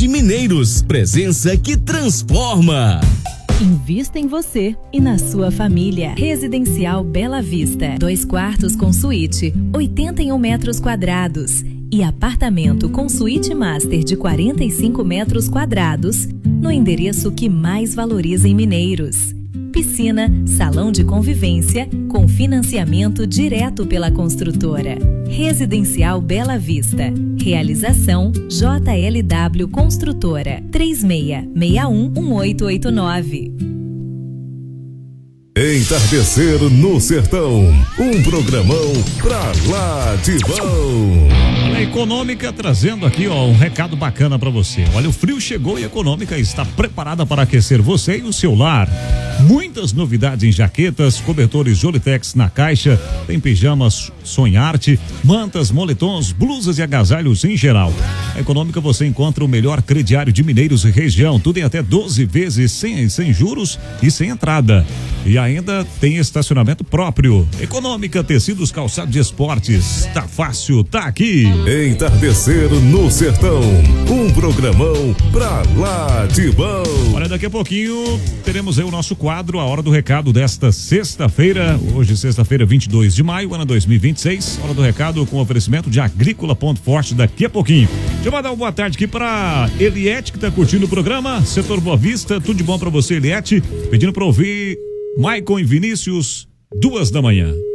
de Mineiros. Presença que transforma. Invista em você e na sua família. Residencial Bela Vista. 2 quartos com suíte, 81 metros quadrados. E apartamento com suíte master de 45 metros quadrados, no endereço que mais valoriza em Mineiros. Piscina, salão de convivência, com financiamento direto pela construtora. Residencial Bela Vista. Realização JLW Construtora. 36611889. Entardecer no Sertão, um programão pra lá de bom. A Econômica trazendo aqui, ó, um recado bacana pra você. Olha, o frio chegou e a Econômica está preparada para aquecer você e o seu lar. Muitas novidades em jaquetas, cobertores Jolitex na caixa, tem pijamas Sonharte, mantas, moletons, blusas e agasalhos em geral. A Econômica você encontra o melhor crediário de Mineiros e região, tudo em até 12 vezes sem juros e sem entrada. E ainda tem estacionamento próprio. Econômica, tecidos, calçados de esportes. Tá fácil, tá aqui. Entardecer no Sertão, um programão pra lá de bom. Olha, daqui a pouquinho teremos aí o nosso quadro, a Hora do Recado desta sexta-feira. Hoje, sexta-feira, 22 de maio, ano 2026. Hora do Recado com oferecimento de Agrícola Ponto Forte daqui a pouquinho. Deixa eu mandar uma boa tarde aqui pra Eliette, que tá curtindo o programa. Setor Boa Vista, tudo de bom pra você, Eliette. Pedindo pra ouvir Maicon e Vinícius, 2 da manhã.